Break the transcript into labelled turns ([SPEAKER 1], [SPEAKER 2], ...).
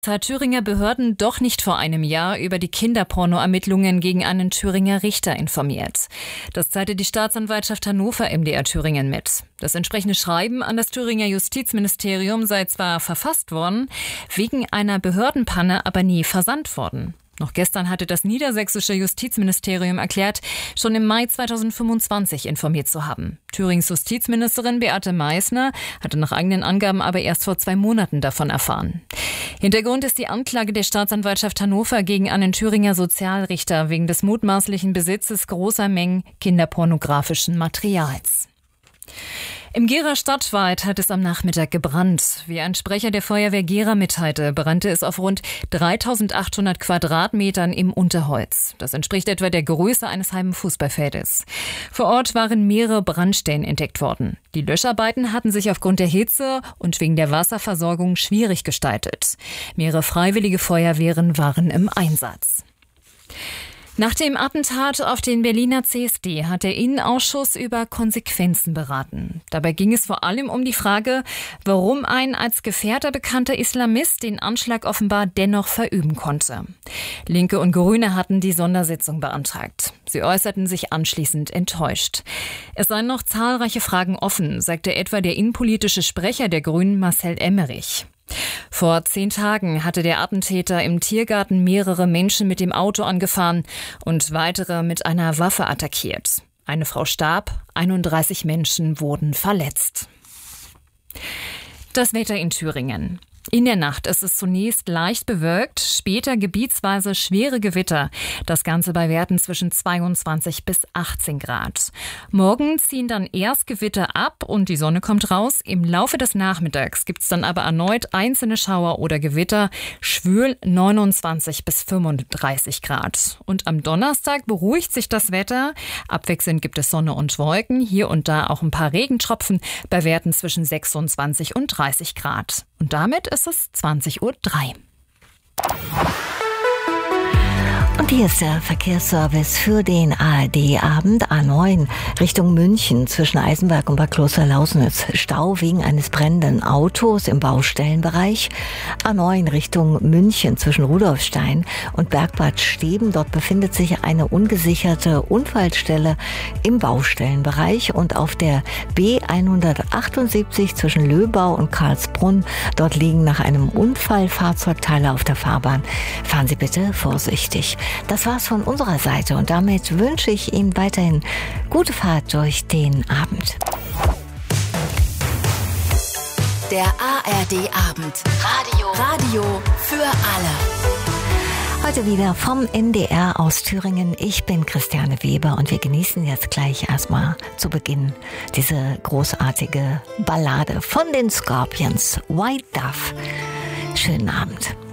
[SPEAKER 1] Hat Thüringer Behörden doch nicht vor einem Jahr über die Kinderporno-Ermittlungen gegen einen Thüringer Richter informiert. Das teilte die Staatsanwaltschaft Hannover MDR Thüringen mit. Das entsprechende Schreiben an das Thüringer Justizministerium sei zwar verfasst worden, wegen einer Behördenpanne aber nie versandt worden. Noch gestern hatte das niedersächsische Justizministerium erklärt, schon im Mai 2025 informiert zu haben. Thürings Justizministerin Beate Meißner hatte nach eigenen Angaben aber erst vor 2 Monaten davon erfahren. Hintergrund ist die Anklage der Staatsanwaltschaft Hannover gegen einen Thüringer Sozialrichter wegen des mutmaßlichen Besitzes großer Mengen kinderpornografischen Materials. Im Gera Stadtwald hat es am Nachmittag gebrannt. Wie ein Sprecher der Feuerwehr Gera mitteilte, brannte es auf rund 3.800 Quadratmetern im Unterholz. Das entspricht etwa der Größe eines halben Fußballfeldes. Vor Ort waren mehrere Brandstellen entdeckt worden. Die Löscharbeiten hatten sich aufgrund der Hitze und wegen der Wasserversorgung schwierig gestaltet. Mehrere freiwillige Feuerwehren waren im Einsatz. Nach dem Attentat auf den Berliner CSD hat der Innenausschuss über Konsequenzen beraten. Dabei ging es vor allem um die Frage, warum ein als Gefährder bekannter Islamist den Anschlag offenbar dennoch verüben konnte. Linke und Grüne hatten die Sondersitzung beantragt. Sie äußerten sich anschließend enttäuscht. Es seien noch zahlreiche Fragen offen, sagte etwa der innenpolitische Sprecher der Grünen Marcel Emmerich. Vor 10 Tagen hatte der Attentäter im Tiergarten mehrere Menschen mit dem Auto angefahren und weitere mit einer Waffe attackiert. Eine Frau starb, 31 Menschen wurden verletzt. Das Wetter in Thüringen. In der Nacht ist es zunächst leicht bewölkt, später gebietsweise schwere Gewitter. Das Ganze bei Werten zwischen 22 bis 18 Grad. Morgen ziehen dann erst Gewitter ab und die Sonne kommt raus. Im Laufe des Nachmittags gibt es dann aber erneut einzelne Schauer oder Gewitter. Schwül 29 bis 35 Grad. Und am Donnerstag beruhigt sich das Wetter. Abwechselnd gibt es Sonne und Wolken. Hier und da auch ein paar Regentropfen bei Werten zwischen 26 und 30 Grad. Und damit ist es 20:03 Uhr.
[SPEAKER 2] Und hier ist der Verkehrsservice für den ARD-Abend. A9 Richtung München zwischen Eisenberg und Bad Klosterlausnitz. Stau wegen eines brennenden Autos im Baustellenbereich. A9 Richtung München zwischen Rudolfstein und Bergbad Steben. Dort befindet sich eine ungesicherte Unfallstelle im Baustellenbereich. Und auf der B178 zwischen Löbau und Karlsbrunn. Dort liegen nach einem Unfall Fahrzeugteile auf der Fahrbahn. Fahren Sie bitte vorsichtig. Das war's von unserer Seite und damit wünsche ich Ihnen weiterhin gute Fahrt durch den Abend.
[SPEAKER 3] Der ARD-Abend. Radio für alle.
[SPEAKER 2] Heute wieder vom NDR aus Thüringen. Ich bin Christiane Weber und wir genießen jetzt gleich erstmal zu Beginn diese großartige Ballade von den Scorpions, White Dove. Schönen Abend.